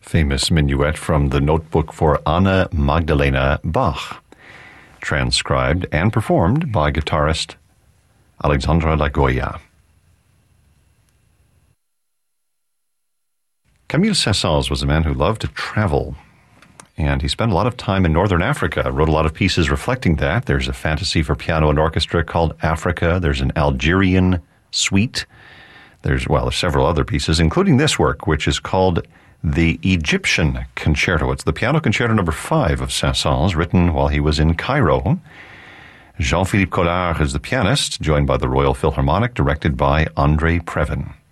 famous minuet from the notebook for Anna Magdalena Bach, transcribed and performed by guitarist Alexandra Lagoya. Camille Saint-Saëns was a man who loved to travel, and he spent a lot of time in northern Africa, wrote a lot of pieces reflecting that. There's a fantasy for piano and orchestra called Africa. There's an Algerian suite. There's several other pieces, including this work, which is called the Egyptian Concerto. It's the piano concerto number 5 of Saint-Saëns, written while he was in Cairo. Jean-Philippe Collard is the pianist, joined by the Royal Philharmonic, directed by André Previn.